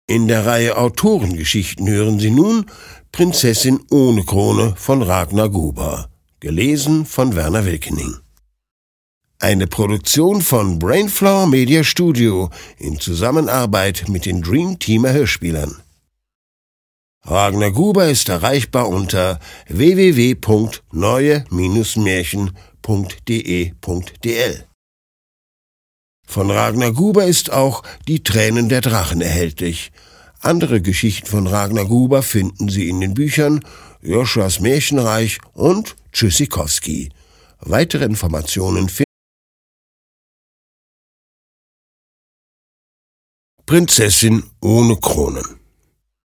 In der Reihe Autorengeschichten hören Sie nun Prinzessin ohne Krone von Ragnar Gruber, gelesen von Werner Wilkening. Eine Produktion von Brainflower Media Studio in Zusammenarbeit mit den Dream Teamer Hörspielern. Ragnar Gruber ist erreichbar unter www.neue-märchen.de.dl. Von Ragnar Gruber ist auch Die Tränen der Drachen erhältlich. Andere Geschichten von Ragnar Gruber finden Sie in den Büchern Joshuas Märchenreich und Tschüssikowski. Weitere Informationen finden Prinzessin ohne Kronen.